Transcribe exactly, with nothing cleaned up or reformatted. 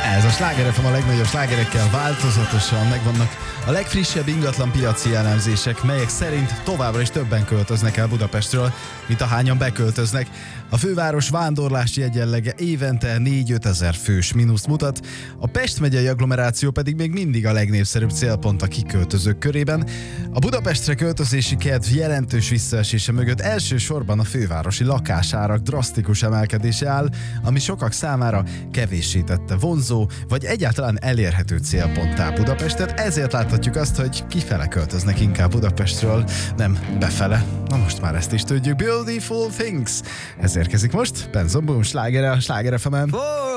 Ez a Sláger ef em a legnagyobb slágerekkel változatosan megvannak a legfrissebb ingatlan piaci elemzések, melyek szerint továbbra is többen költöznek el Budapestről, mint ahányan beköltöznek. A főváros vándorlási egyenlege évente négy-öt ezer fős mínuszt mutat, a Pest megyei agglomeráció pedig még mindig a legnépszerűbb célpont a kiköltözők körében. A Budapestre költözési kedv jelentős visszaesése mögött elsősorban a fővárosi lakásárak drasztikus emelkedése áll, ami sokak számára kevéssé tette vonzó, vagy egyáltalán elérhető célponttá Budapestet, ezért láthatjuk azt, hogy kifele költöznek inkább Budapestről, nem befele. Na most már ezt is tudjuk. Beautiful Things. Ez érkezik most. Benzo Boom slágere a Sláger ef emen.